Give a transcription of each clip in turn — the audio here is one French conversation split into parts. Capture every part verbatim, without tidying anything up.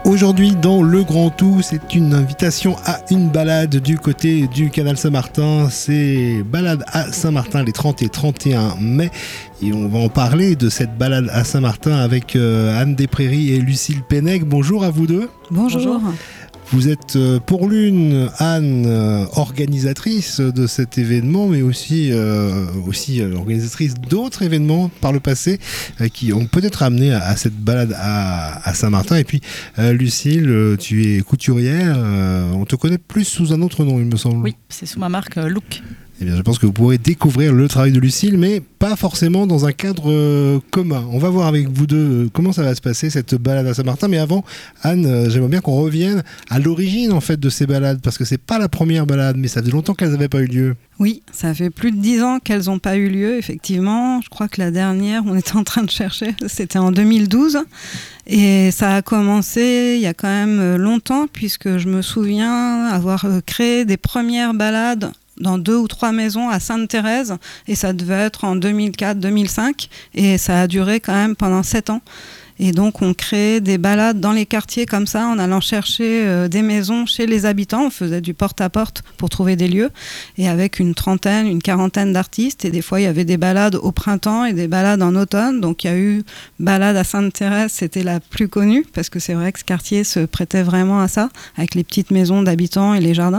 Aujourd'hui, dans Le Grand Tout, c'est une invitation à une balade du côté du canal Saint-Martin. C'est balade à Saint-Martin les trente et trente et un mai. Et on va en parler de cette balade à Saint-Martin avec euh, Anne Desprairies et Lucille Pennec. Bonjour à vous deux. Bonjour. Bonjour. Vous êtes pour l'une, Anne, euh, organisatrice de cet événement, mais aussi, euh, aussi euh, organisatrice d'autres événements par le passé euh, qui ont peut-être amené à, à cette balade à, à Saint-Martin. Et puis, euh, Lucille, euh, tu es couturière. Euh, on te connaît plus sous un autre nom, il me semble. Oui, c'est sous ma marque euh, Look. Eh bien, je pense que vous pourrez découvrir le travail de Lucille, mais pas forcément dans un cadre euh, commun. On va voir avec vous deux euh, comment ça va se passer, cette balade à Saint-Martin. Mais avant, Anne, euh, j'aimerais bien qu'on revienne à l'origine en fait de ces balades, parce que c'est pas la première balade, mais ça faisait longtemps qu'elles n'avaient pas eu lieu. Oui, ça fait plus de dix ans qu'elles n'ont pas eu lieu, effectivement. Je crois que la dernière, on était en train de chercher, c'était en deux mille douze. Et ça a commencé il y a quand même longtemps, puisque je me souviens avoir créé des premières balades dans deux ou trois maisons à Sainte-Thérèse, et ça devait être en deux mille quatre deux mille cinq, et ça a duré quand même pendant sept ans. Et donc on créait des balades dans les quartiers comme ça, en allant chercher euh, des maisons chez les habitants. On faisait du porte-à-porte pour trouver des lieux, et avec une trentaine, une quarantaine d'artistes. Et des fois il y avait des balades au printemps et des balades en automne. Donc il y a eu balade à Sainte-Thérèse, c'était la plus connue, parce que c'est vrai que ce quartier se prêtait vraiment à ça, avec les petites maisons d'habitants et les jardins.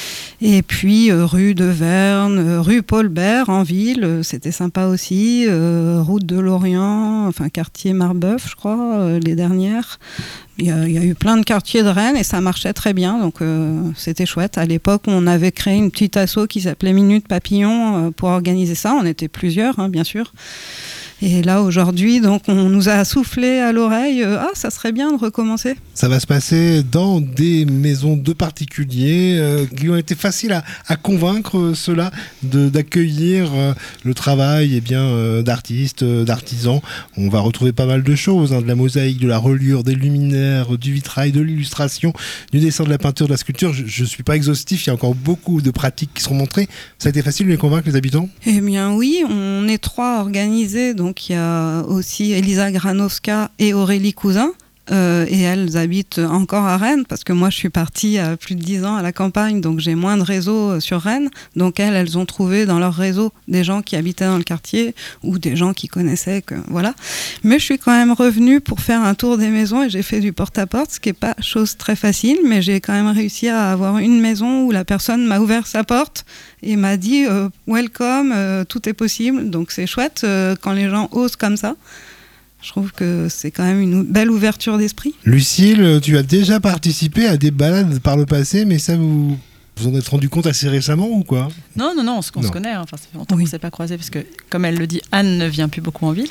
Et puis euh, rue de Verne, euh, rue Paul Bert en ville, euh, c'était sympa aussi, euh, route de Lorient, enfin quartier Marbeuf je crois, euh, les dernières. Il y, a, il y a eu plein de quartiers de Rennes et ça marchait très bien, donc euh, c'était chouette. À l'époque, on avait créé une petite asso qui s'appelait Minute Papillon euh, pour organiser ça. On était plusieurs, hein, bien sûr. Et là, aujourd'hui, donc, on nous a soufflé à l'oreille euh, « Ah, ça serait bien de recommencer ». Ça va se passer dans des maisons de particuliers euh, qui ont été faciles à, à convaincre euh, ceux-là de, d'accueillir euh, le travail eh bien, euh, d'artistes, euh, d'artisans. On va retrouver pas mal de choses, hein, de la mosaïque, de la reliure, des luminaires, du vitrail, de l'illustration, du dessin, de la peinture, de la sculpture. Je ne suis pas exhaustif, il y a encore beaucoup de pratiques qui seront montrées. Ça a été facile de les convaincre, les habitants ? Eh bien oui, on est trois organisés, donc il y a aussi Elisa Granowska et Aurélie Cousin. Euh, et elles habitent encore à Rennes, parce que moi je suis partie à plus de dix ans à la campagne, donc j'ai moins de réseau sur Rennes. Donc elles, elles ont trouvé dans leur réseau des gens qui habitaient dans le quartier ou des gens qui connaissaient, que, voilà. Mais je suis quand même revenue pour faire un tour des maisons et j'ai fait du porte-à-porte, ce qui n'est pas chose très facile, mais j'ai quand même réussi à avoir une maison où la personne m'a ouvert sa porte et m'a dit euh, « welcome, euh, tout est possible ». Donc c'est chouette euh, quand les gens osent comme ça. Je trouve que c'est quand même une belle ouverture d'esprit. Lucille, tu as déjà participé à des balades par le passé, mais ça vous... Vous en êtes rendu compte assez récemment ou quoi ? Non, non, non, on, se, on se connaît. Hein. Enfin, ça fait longtemps oui. qu'on ne s'est pas croisés parce que, comme elle le dit, Anne ne vient plus beaucoup en ville.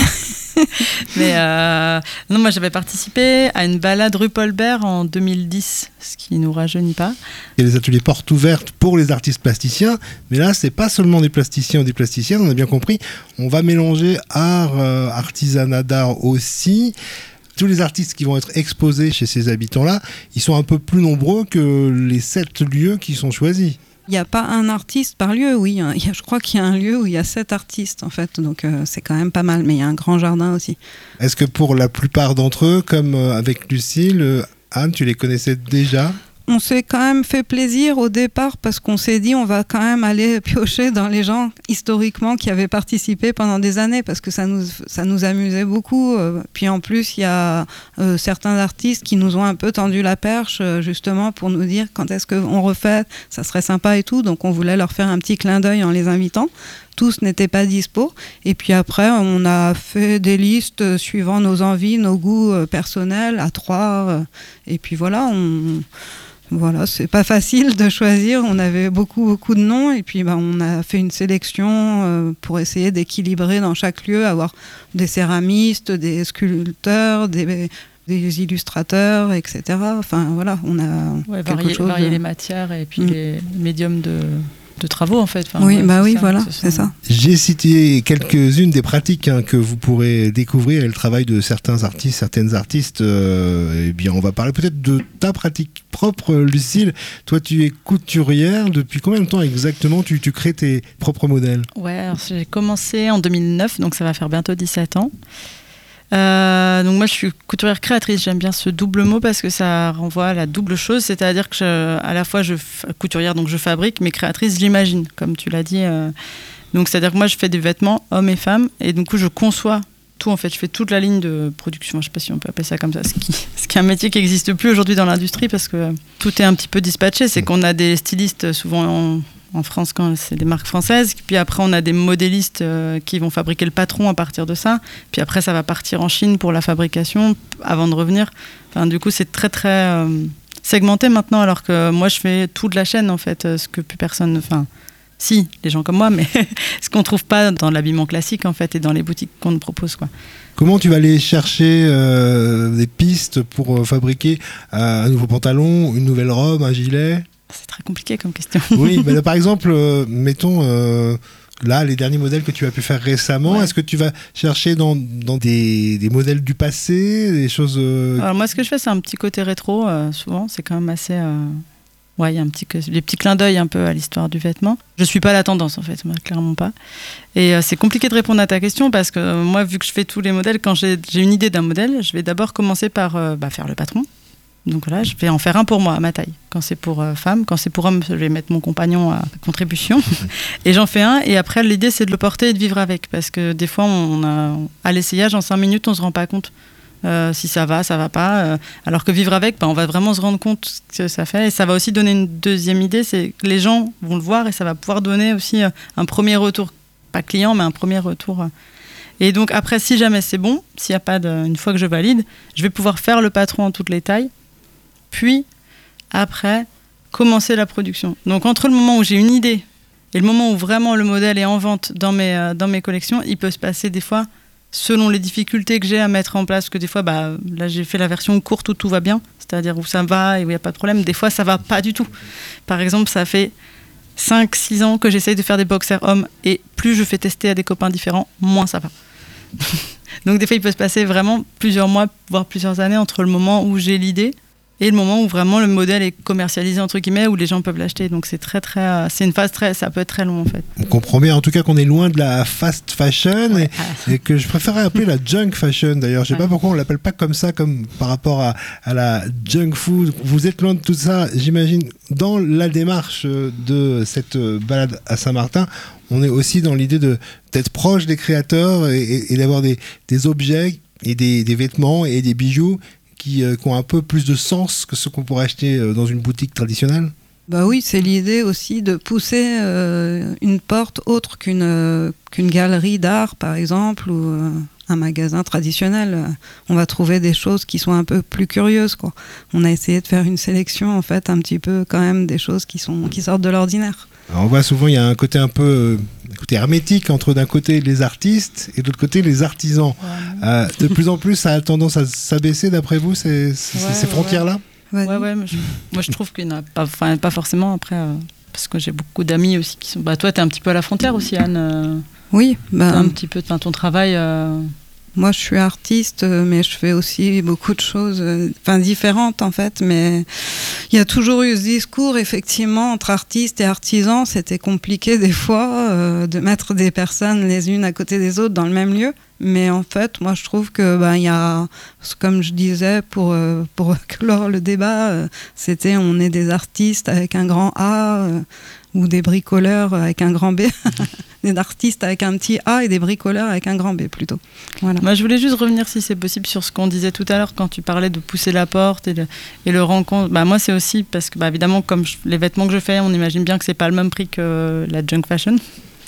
Mais euh, non, moi, j'avais participé à une balade rue Paul Bert en deux mille dix, ce qui ne nous rajeunit pas. Il y a des ateliers portes ouvertes pour les artistes plasticiens, mais là, c'est pas seulement des plasticiens ou des plasticiennes, on a bien compris. On va mélanger art, euh, artisanat d'art aussi. Tous les artistes qui vont être exposés chez ces habitants-là, ils sont un peu plus nombreux que les sept lieux qui sont choisis. Il n'y a pas un artiste par lieu, oui. Il y a, je crois qu'il y a un lieu où il y a sept artistes, en fait. Donc, euh, c'est quand même pas mal. Mais il y a un grand jardin aussi. Est-ce que pour la plupart d'entre eux, comme avec Lucille, euh, Anne, tu les connaissais déjà ? On s'est quand même fait plaisir au départ parce qu'on s'est dit on va quand même aller piocher dans les gens historiquement qui avaient participé pendant des années parce que ça nous, ça nous amusait beaucoup. Puis en plus, il y a euh, certains artistes qui nous ont un peu tendu la perche justement pour nous dire quand est-ce qu'on refait, ça serait sympa et tout. Donc on voulait leur faire un petit clin d'œil en les invitant. Tous n'étaient pas dispo. Et puis après, on a fait des listes suivant nos envies, nos goûts personnels à trois. Et puis voilà, on... Voilà, c'est pas facile de choisir. On avait beaucoup, beaucoup de noms et puis bah, on a fait une sélection euh, pour essayer d'équilibrer dans chaque lieu, avoir des céramistes, des sculpteurs, des, des illustrateurs, et cetera. Enfin voilà, on a ouais, quelque varier, chose. Varier de... les matières et puis mm. les médiums de. de travaux en fait. Enfin, oui, ouais, bah oui, ça, voilà, sont... c'est ça. J'ai cité quelques-unes des pratiques hein, que vous pourrez découvrir et le travail de certains artistes, certaines artistes. Euh, eh bien, on va parler peut-être de ta pratique propre, Lucille. Toi, tu es couturière. Depuis combien de temps exactement tu, tu crées tes propres modèles ? Ouais, alors, j'ai commencé en deux mille neuf, donc ça va faire bientôt dix-sept ans. Euh, donc moi je suis couturière créatrice, j'aime bien ce double mot parce que ça renvoie à la double chose, c'est-à-dire que je, à la fois je couturière donc je fabrique, mais créatrice j'imagine, comme tu l'as dit. Euh, donc c'est-à-dire que moi je fais des vêtements hommes et femmes et du coup je conçois tout en fait, je fais toute la ligne de production, je sais pas si on peut appeler ça comme ça, ce qui, ce qui est un métier qui n'existe plus aujourd'hui dans l'industrie parce que tout est un petit peu dispatché, c'est qu'on a des stylistes souvent en en France quand c'est des marques françaises, puis après on a des modélistes euh, qui vont fabriquer le patron à partir de ça, puis après ça va partir en Chine pour la fabrication avant de revenir. Enfin, du coup c'est très très euh, segmenté maintenant, alors que moi je fais toute la chaîne en fait, ce que plus personne, enfin si, les gens comme moi, mais ce qu'on trouve pas dans l'habillement classique en fait et dans les boutiques qu'on nous propose quoi. Comment tu vas aller chercher euh, des pistes pour euh, fabriquer euh, un nouveau pantalon, une nouvelle robe, un gilet ? C'est très compliqué comme question. Oui, bah là, par exemple, euh, mettons euh, là les derniers modèles que tu as pu faire récemment, ouais. Est-ce que tu vas chercher dans, dans des, des modèles du passé, des choses euh... Alors moi, ce que je fais, c'est un petit côté rétro. Euh, souvent, c'est quand même assez. Euh... Ouais, il y a un petit, des petits clins d'œil un peu à l'histoire du vêtement. Je suis pas la tendance en fait, moi, clairement pas. Et euh, c'est compliqué de répondre à ta question parce que euh, moi, vu que je fais tous les modèles, quand j'ai, j'ai une idée d'un modèle, je vais d'abord commencer par euh, bah, faire le patron. Donc là, je vais en faire un pour moi, à ma taille. Quand c'est pour euh, femme, quand c'est pour homme, je vais mettre mon compagnon à contribution. Et j'en fais un. Et après, l'idée, c'est de le porter et de vivre avec. Parce que des fois, on a, à l'essayage, en cinq minutes, on ne se rend pas compte euh, si ça va, ça ne va pas. Euh, alors que vivre avec, bah, on va vraiment se rendre compte ce que ça fait. Et ça va aussi donner une deuxième idée. C'est que les gens vont le voir et ça va pouvoir donner aussi euh, un premier retour. Pas client, mais un premier retour. Euh. Et donc après, si jamais c'est bon, s'il y a pas de, une fois que je valide, je vais pouvoir faire le patron en toutes les tailles. Puis, après, commencer la production. Donc, entre le moment où j'ai une idée et le moment où vraiment le modèle est en vente dans mes, euh, dans mes collections, il peut se passer des fois, selon les difficultés que j'ai à mettre en place, que des fois, bah, là, j'ai fait la version courte où tout va bien, c'est-à-dire où ça va et où il n'y a pas de problème. Des fois, ça ne va pas du tout. Par exemple, ça fait cinq six ans que j'essaye de faire des boxers hommes et plus je fais tester à des copains différents, moins ça va. Donc, des fois, il peut se passer vraiment plusieurs mois, voire plusieurs années entre le moment où j'ai l'idée et le moment où vraiment le modèle est commercialisé entre guillemets, où les gens peuvent l'acheter. Donc c'est très très, euh, c'est une phase très, ça peut être très long en fait. On comprend bien en tout cas qu'on est loin de la fast fashion, ouais. et, et que je préférerais appeler la junk fashion d'ailleurs. Je sais ouais. pas pourquoi on l'appelle pas comme ça, comme par rapport à, à la junk food. Vous êtes loin de tout ça, j'imagine. Dans la démarche de cette balade à Saint-Martin, on est aussi dans l'idée de d'être proche des créateurs et, et, et d'avoir des, des objets et des, des vêtements et des bijoux Qui, euh, qui ont un peu plus de sens que ce qu'on pourrait acheter euh, dans une boutique traditionnelle. Bah oui, c'est l'idée aussi de pousser euh, une porte autre qu'une, euh, qu'une galerie d'art, par exemple, ou euh, un magasin traditionnel. On va trouver des choses qui sont un peu plus curieuses, quoi. On a essayé de faire une sélection, en fait, un petit peu quand même des choses qui, sont, qui sortent de l'ordinaire. Alors on voit souvent, il y a un côté un peu euh, un côté hermétique entre d'un côté les artistes et de l'autre côté les artisans. Ouais. Euh, de plus en plus, ça a tendance à s'abaisser, d'après vous, ces, ces, ouais, ces frontières-là ? Ouais, ouais, ouais mais je, moi je trouve qu'il n'y en a pas, enfin, pas forcément après, euh, parce que j'ai beaucoup d'amis aussi qui sont... Bah, toi, tu es un petit peu à la frontière aussi, Anne. Euh, oui. Bah, un petit peu, ton travail... Euh... Moi, je suis artiste, mais je fais aussi beaucoup de choses, enfin différentes en fait. Mais il y a toujours eu ce discours, effectivement, entre artistes et artisans. C'était compliqué des fois euh, de mettre des personnes les unes à côté des autres dans le même lieu. Mais en fait, moi, je trouve que ben, y a, comme je disais, pour euh, pour clore le débat, euh, c'était on est des artistes avec un grand A. Euh, ou des bricoleurs avec un grand B, des artistes avec un petit A et des bricoleurs avec un grand B plutôt. Voilà. Moi, je voulais juste revenir, si c'est possible, sur ce qu'on disait tout à l'heure quand tu parlais de pousser la porte et le, et le rencontre. Bah, moi, c'est aussi parce que, bah, évidemment, comme je, les vêtements que je fais, on imagine bien que c'est pas le même prix que la junk fashion.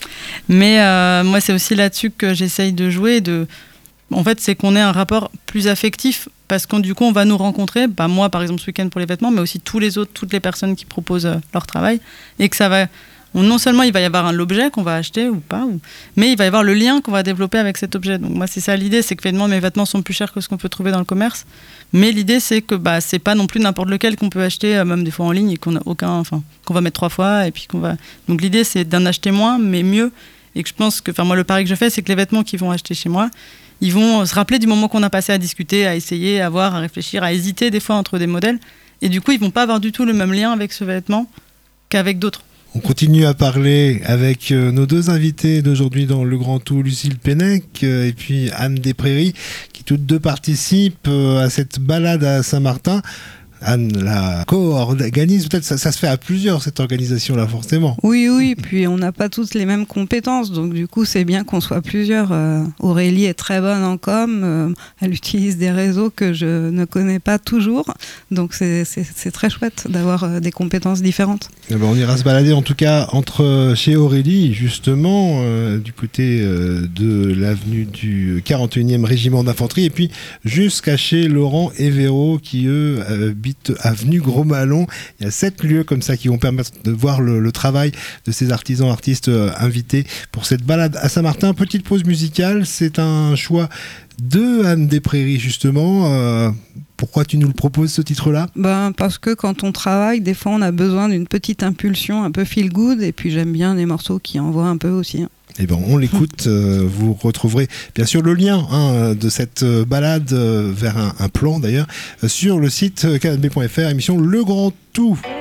Mais euh, moi, c'est aussi là-dessus que j'essaye de jouer. De... En fait, c'est qu'on ait un rapport plus affectif. Parce que du coup, on va nous rencontrer, bah moi par exemple ce week-end pour les vêtements, mais aussi tous les autres, toutes les personnes qui proposent euh, leur travail, et que ça va, on, non seulement il va y avoir un, l'objet qu'on va acheter ou pas, ou, mais il va y avoir le lien qu'on va développer avec cet objet. Donc moi c'est ça l'idée, c'est que finalement mes vêtements sont plus chers que ce qu'on peut trouver dans le commerce, mais l'idée c'est que bah c'est pas non plus n'importe lequel qu'on peut acheter, euh, même des fois en ligne, et qu'on a aucun, enfin qu'on va mettre trois fois, et puis qu'on va. Donc l'idée c'est d'en acheter moins, mais mieux, et que je pense que, enfin moi le pari que je fais, c'est que les vêtements qu'ils vont acheter chez moi, ils vont se rappeler du moment qu'on a passé à discuter, à essayer, à voir, à réfléchir, à hésiter des fois entre des modèles. Et du coup, ils vont pas avoir du tout le même lien avec ce vêtement qu'avec d'autres. On continue à parler avec nos deux invités d'aujourd'hui dans Le Grand Tout, Lucille Pennec et puis Anne Desprairies, qui toutes deux participent à cette balade à Saint-Martin. Anne la co-organise, peut-être ça, ça se fait à plusieurs cette organisation-là forcément. Oui, oui, puis on n'a pas tous les mêmes compétences, donc du coup c'est bien qu'on soit plusieurs. Euh, Aurélie est très bonne en com, euh, elle utilise des réseaux que je ne connais pas toujours, donc c'est, c'est, c'est très chouette d'avoir euh, des compétences différentes. Eh ben, on ira se balader en tout cas entre chez Aurélie, justement, euh, du côté euh, de l'avenue du quarante et unième régiment d'infanterie, et puis jusqu'à chez Laurent et Véro qui eux euh, avenue Gros Malon. Il y a sept lieux comme ça qui vont permettre de voir le, le travail de ces artisans, artistes euh, invités pour cette balade à Saint-Martin. Petite pause musicale, c'est un choix de Anne Desprairies justement. Euh, pourquoi tu nous le proposes ce titre-là ? Ben, parce que quand on travaille, des fois on a besoin d'une petite impulsion un peu feel good, et puis j'aime bien les morceaux qui envoient un peu aussi. Eh ben, on l'écoute, euh, vous retrouverez bien sûr le lien hein, de cette balade euh, vers un, un plan d'ailleurs euh, sur le site canal b point f r, émission Le Grand Tout.